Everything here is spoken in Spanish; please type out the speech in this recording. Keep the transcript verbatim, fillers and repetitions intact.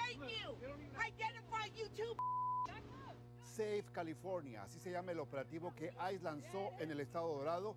Thank you. Identify you too. Safe California, así se llama el operativo que ICE lanzó en el estado Dorado